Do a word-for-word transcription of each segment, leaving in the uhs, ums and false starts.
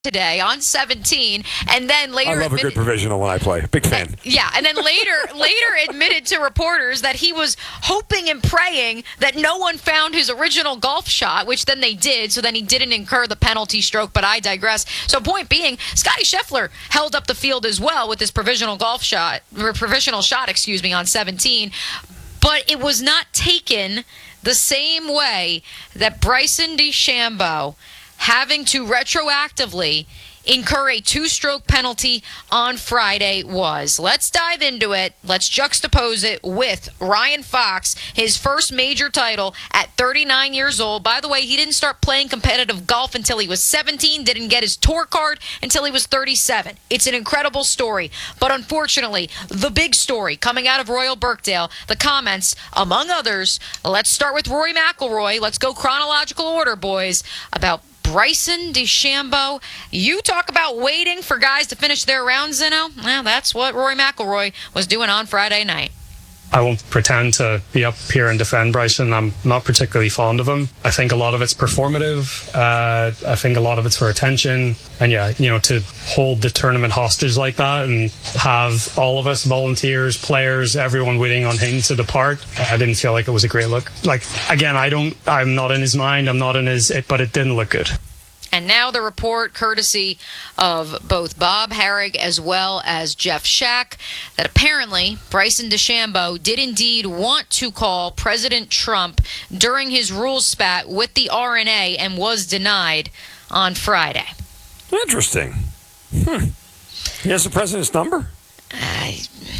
today on seventeen, and then later I love admitted, a good provisional when I play. Big fan. yeah, and then later later admitted to reporters that he was hoping and praying that no one found his original golf shot, which then they did, so then he didn't incur the penalty stroke, but I digress. So point being, Scotty Scheffler held up the field as well with his provisional golf shot, or provisional shot, excuse me, on seventeen, but it was not taken the same way that Bryson DeChambeau having to retroactively incur a two-stroke penalty on Friday was. Let's dive into it. Let's juxtapose it with Ryan Fox, his first major title at thirty-nine years old. By the way, he didn't start playing competitive golf until he was seventeen, didn't get his tour card until he was thirty-seven. It's an incredible story. But unfortunately, the big story coming out of Royal Birkdale, the comments, among others, let's start with Rory McIlroy. Let's go chronological order, boys, about Bryson DeChambeau. You talk about waiting for guys to finish their rounds, Zeno. Well, that's what Rory McIlroy was doing on Friday night. I won't pretend to be up here and defend Bryson. I'm not particularly fond of him. I think a lot of it's performative. Uh, I think a lot of it's for attention. And yeah, you know, to hold the tournament hostage like that and have all of us, volunteers, players, everyone waiting on him to depart, I didn't feel like it was a great look. Like, again, I don't, I'm not in his mind. I'm not in his, but it didn't look good. And now the report, courtesy of both Bob Harig as well as Jeff Shack, that apparently Bryson DeChambeau did indeed want to call President Trump during his rules spat with the R N A and was denied on Friday. Interesting. Hmm. He has the president's number? Uh,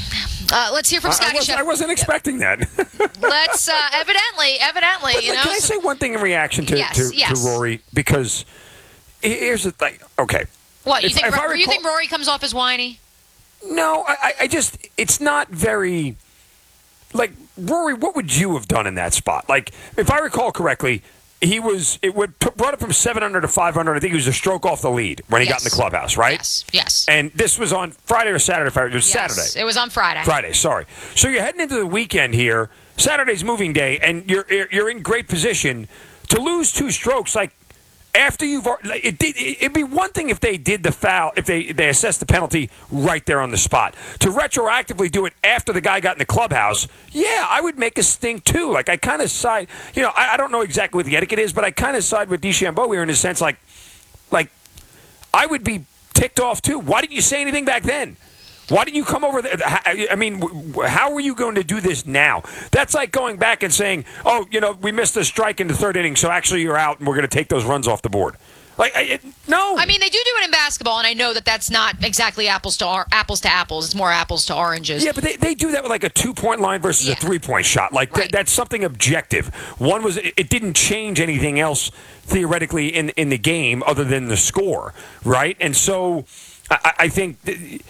uh, let's hear from Scotty I, I, was, I wasn't expecting that. Let's, uh, evidently, evidently, but, you know. Can I say one thing in reaction to, yes, to, yes. to Rory? Because here's the thing. Okay. What, you, if, think, if recall, you think Rory comes off as whiny? No, I, I just, it's not very, like, Rory, what would you have done in that spot? Like, if I recall correctly, he was, it would put, brought it from seven under to five under. I think he was a stroke off the lead when he yes. got in the clubhouse, right? Yes, yes. And this was on Friday or Saturday? If I, it was yes, Saturday. It was on Friday. Friday, sorry. So you're heading into the weekend here. Saturday's moving day, and you're you're in great position to lose two strokes. Like, after you've, it did, it'd be one thing if they did the foul, if they, they assessed the penalty right there on the spot. To retroactively do it after the guy got in the clubhouse, yeah, I would make a stink too. Like, I kind of side, you know, I, I don't know exactly what the etiquette is, but I kind of side with DeChambeau here in the sense, like, like, I would be ticked off too. Why didn't you say anything back then? Why didn't you come over there? I mean, how are you going to do this now? That's like going back and saying, oh, you know, we missed a strike in the third inning, so actually you're out and we're going to take those runs off the board. Like, it, no. I mean, they do do it in basketball, and I know that that's not exactly apples to or, apples to apples. It's more apples to oranges. Yeah, but they, they do that with like a two-point line versus yeah. a three-point shot. Like, right. th- that's something objective. One was, it, it didn't change anything else theoretically in, in the game other than the score, right? And so I, I think... Th-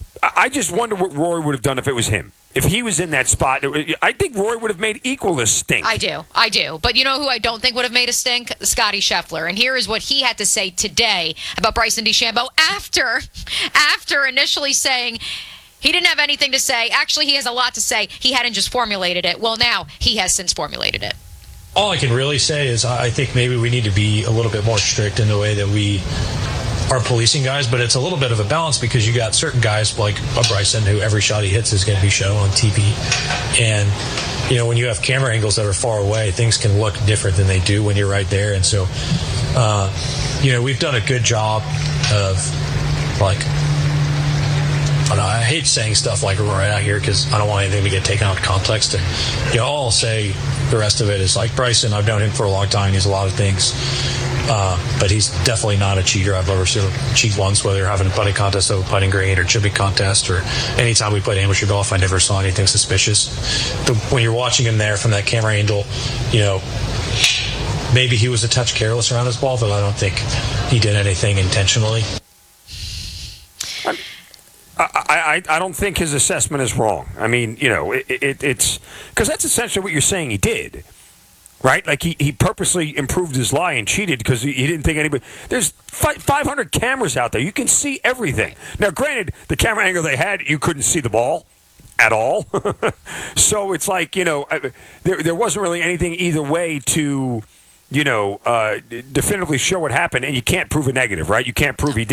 I just wonder what Rory would have done if it was him. If he was in that spot, I think Rory would have made equal a stink. I do. I do. But you know who I don't think would have made a stink? Scotty Scheffler. And here is what he had to say today about Bryson DeChambeau after, after initially saying he didn't have anything to say. Actually, he has a lot to say. He hadn't just formulated it. Well, now he has since formulated it. All I can really say is I think maybe we need to be a little bit more strict in the way that we are policing guys, but it's a little bit of a balance because you got certain guys like a Bryson who every shot he hits is going to be shown on T V. And, you know, when you have camera angles that are far away, things can look different than they do when you're right there. And so, uh, you know, we've done a good job of, like, I don't know, I hate saying stuff like right out here because I don't want anything to get taken out of context. And, you know, all I'll say the rest of it is like Bryson, I've known him for a long time. He's a lot of things. Uh, but he's definitely not a cheater. I've never seen him cheat once, whether having a putting contest over putting green or chipping contest, or anytime we played amateur golf, I never saw anything suspicious. The, when you're watching him there from that camera angle, you know, maybe he was a touch careless around his ball, but I don't think he did anything intentionally. I, I, I don't think his assessment is wrong. I mean, you know, it, it, it's because that's essentially what you're saying he did. Right? Like, he, he purposely improved his lie and cheated because he, he didn't think anybody... There's five hundred cameras out there. You can see everything. Now, granted, the camera angle they had, you couldn't see the ball at all. So it's like, you know, there there wasn't really anything either way to you know, uh, definitively show what happened, and you can't prove a negative, right? You can't prove he did.